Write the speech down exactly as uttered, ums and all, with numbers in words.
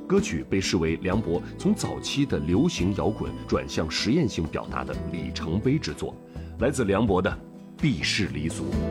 歌曲被视为梁博从早期的流行摇滚转向实验性表达的里程碑之作，来自梁博的《避世离俗》。